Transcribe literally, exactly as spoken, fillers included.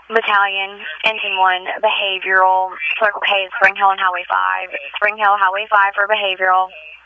Battalion, Engine one, behavioral, Circle K is Spring Hill and Highway five, Spring Hill, Highway five for behavioral,